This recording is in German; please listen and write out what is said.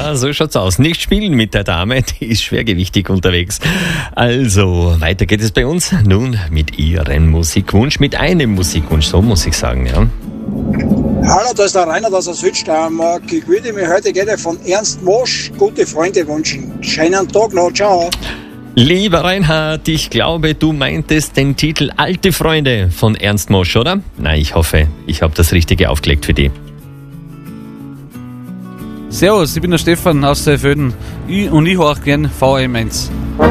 Ja, so schaut's aus. Nicht spielen mit der Dame, die ist schwergewichtig unterwegs. Also, weiter geht es bei uns nun mit Ihrem Musikwunsch, mit einem Musikwunsch, so muss ich sagen, ja. Hallo, da ist der Rainer aus der Südsteiermark. Ich würde mir heute gerne von Ernst Mosch gute Freunde wünschen. Schönen Tag noch, ciao. Lieber Reinhard, ich glaube, du meintest den Titel Alte Freunde von Ernst Mosch, oder? Nein, ich hoffe, ich habe das Richtige aufgelegt für dich. Servus, ich bin der Stefan aus Seeföden und ich höre gern VM1.